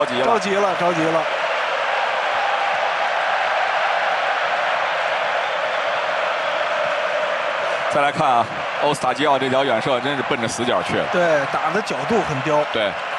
着急了，着急了。 再来看啊，欧斯塔基奥这脚远射真是奔着死角去了。 对，打的角度很刁。 对。